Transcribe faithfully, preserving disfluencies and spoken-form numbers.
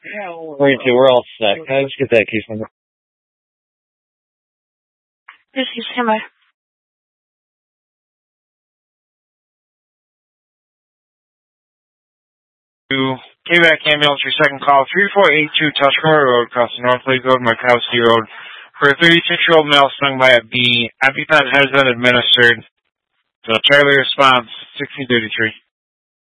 Yeah, we're, we're all set. Can I just get that case number? This is Emma. K-Back Ambulance, your second call, three four eight two Tuscarora Road, across the North Lake Road, Markowski Road, for a thirty-six-year-old male stung by a bee. EpiPen has been administered. So Charlie response, sixteen thirty-three.